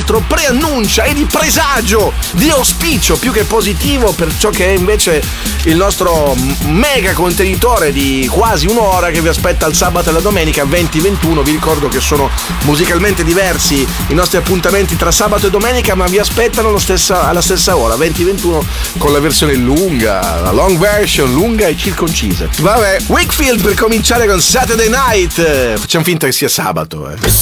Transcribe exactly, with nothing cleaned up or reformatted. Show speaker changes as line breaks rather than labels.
peraltro preannuncia e di presagio, di auspicio più che positivo per ciò che è invece il nostro mega contenitore di quasi un'ora che vi aspetta il sabato e la domenica venti ventuno. Vi ricordo che sono musicalmente diversi i nostri appuntamenti tra sabato e domenica, ma vi aspettano lo stessa, alla stessa ora, venti ventuno, con la versione lunga, la long version, lunga e circoncisa. Vabbè, Wakefield per cominciare con Saturday Night. Facciamo finta che sia sabato, eh.